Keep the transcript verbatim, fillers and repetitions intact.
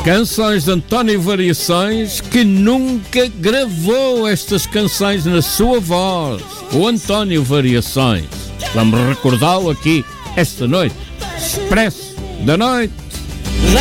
Canções de António Variações, que nunca gravou estas canções na sua voz. O António Variações. Vamos recordá-lo aqui esta noite. Expresso da noite.